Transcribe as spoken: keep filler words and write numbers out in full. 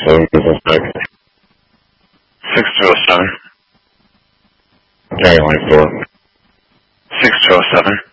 seven six. six two oh seven. Carry line four. six two oh seven.